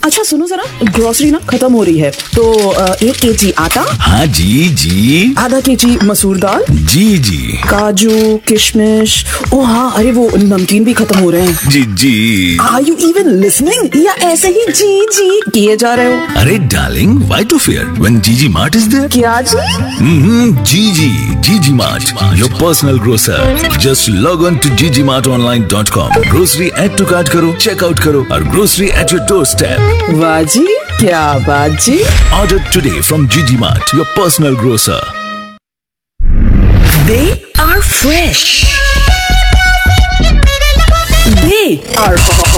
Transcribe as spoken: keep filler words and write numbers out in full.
अच्छा सुनो जरा, ग्रोसरी ना खत्म हो रही है, तो अ, एक केजी आटा। हाँ जी जी। आधा केजी मसूर दाल। जी जी। काजू किशमिश। ओ हाँ, अरे वो नमकीन भी खत्म हो रहे हैं। जी जी। आर यू इवन लिसनिंग या ऐसे ही जी जी किए जा रहे हो? अरे darling, why to fear when जीजी मार्ट इज देयर? क्या जी? हम्म, जीजी जीजी mart, your personal grocer. Just log on to जीजी mart online dot com. Grocery add to cart करो, चेकआउट करो और grocery at your door step. वाह जी, क्या बात जी। Order today from Gigi Mart, your personal grocer. They are fresh. They are